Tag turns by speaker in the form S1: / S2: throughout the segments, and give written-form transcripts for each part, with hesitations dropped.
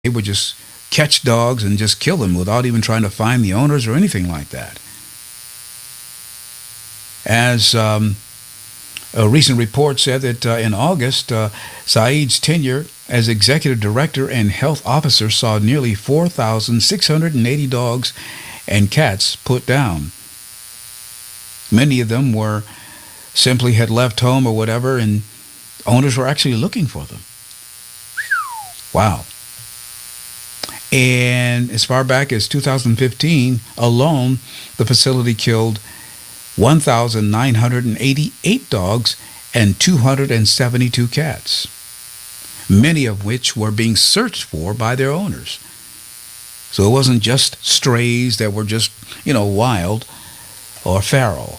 S1: They would just catch dogs and just kill them without even trying to find the owners or anything like that. As a recent report said that in August, Saeed's tenure as executive director and health officer saw nearly 4,680 dogs and cats put down. Many of them were simply had left home or whatever, and owners were actually looking for them. Wow. And as far back as 2015 alone, the facility killed 1,988 dogs and 272 cats, many of which were being searched for by their owners. So it wasn't just strays that were just, wild or feral.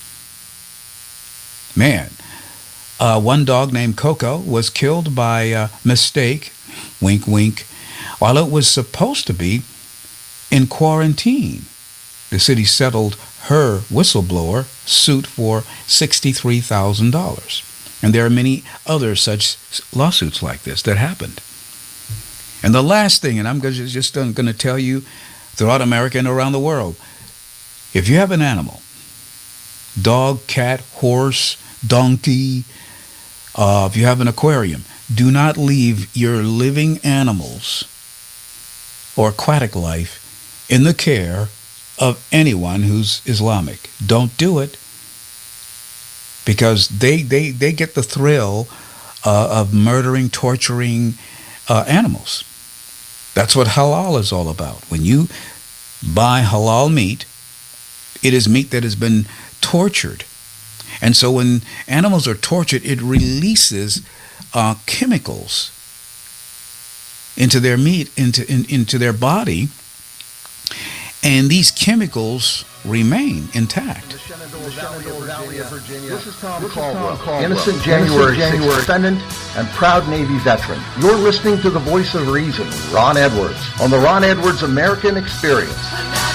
S1: Man, one dog named Coco was killed by mistake, wink, wink, while it was supposed to be in quarantine. The city settled her whistleblower suit for $63,000. And there are many other such lawsuits like this that happened. And the last thing, and I'm just going to tell you throughout America and around the world, if you have an animal, dog, cat, horse, donkey, if you have an aquarium, do not leave your living animals or aquatic life in the care of anyone who's Islamic. Don't do it, because they get the thrill of murdering, torturing animals. That's what halal is all about. When you buy halal meat, it is meat that has been tortured. And so when animals are tortured, it releases chemicals into their meat, into their body, and these chemicals remain intact.
S2: This is Tom Caldwell, innocent January 6th defendant and proud Navy veteran. You're listening to the voice of reason, Ron Edwards, on the Ron Edwards American Experience.